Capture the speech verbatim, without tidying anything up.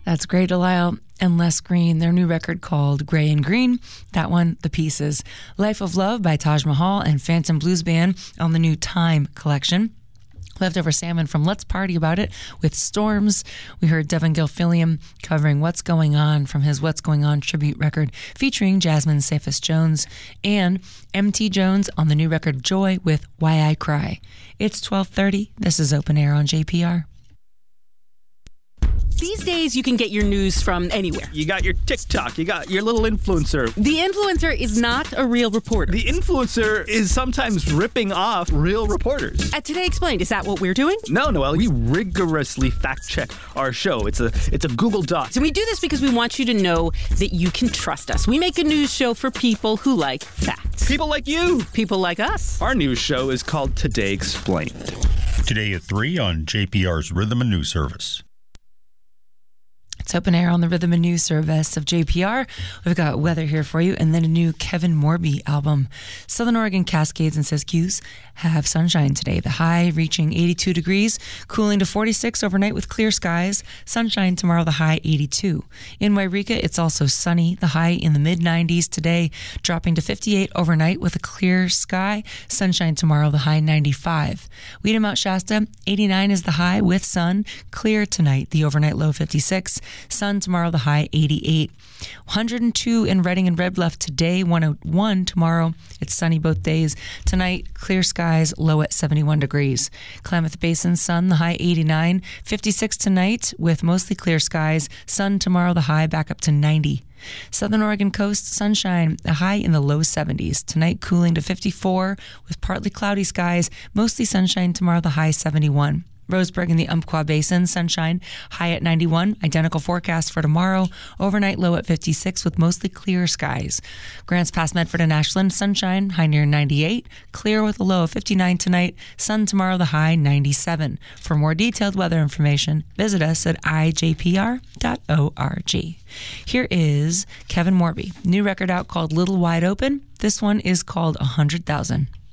That's Grey DeLisle and Les Green, their new record called Grey and Green. That one, The Pieces. Life of Love by Taj Mahal and Phantom Blues Band on the new Time collection. Leftover Salmon from Let's Party About It with Storms. We heard Devin Gilfillian covering What's Going On from his What's Going On tribute record featuring Jasmine Cephas Jones, and M T Jones on the new record Joy with Why I Cry. It's twelve thirty. This is Open Air on J P R. These days, you can get your news from anywhere. You got your TikTok. You got your little influencer. The influencer is not a real reporter. The influencer is sometimes ripping off real reporters. At Today Explained, is that what we're doing? No, Noelle. We rigorously fact-check our show. It's a it's a Google Doc. So we do this because we want you to know that you can trust us. We make a news show for people who like facts. People like you. People like us. Our news show is called Today Explained. Today at three on J P R's Rhythm and News Service. It's Open Air on the Rhythm and News Service of J P R. We've got weather here for you, and then a new Kevin Morby album. Southern Oregon Cascades and Siskiyous have sunshine today. The high reaching eighty-two degrees, cooling to forty-six overnight with clear skies. Sunshine tomorrow, the high eighty-two. In Wairika, it's also sunny. The high in the mid nineties today, dropping to fifty-eight overnight with a clear sky. Sunshine tomorrow, the high ninety-five. Weed in Mount Shasta, eighty-nine is the high with sun. Clear tonight, the overnight low fifty-six. Sun tomorrow, the high eighty-eight. one hundred two in Redding and Red Bluff today, one oh one tomorrow. It's sunny both days. Tonight, clear skies, low at seventy-one degrees. Klamath Basin, sun, the high eighty-nine. fifty-six tonight with mostly clear skies. Sun tomorrow, the high back up to ninety. Southern Oregon coast, sunshine, a high in the low seventies. Tonight, cooling to fifty-four with partly cloudy skies. Mostly sunshine tomorrow, the high seventy-one. Roseburg in the Umpqua Basin, sunshine, high at ninety-one. Identical forecast for tomorrow. Overnight low at fifty-six with mostly clear skies. Grants Pass, Medford and Ashland, sunshine, high near ninety-eight. Clear with a low of fifty-nine tonight. Sun tomorrow, the high ninety-seven. For more detailed weather information, visit us at i j p r dot org. Here is Kevin Morby. New record out called Little Wide Open. This one is called one hundred thousand.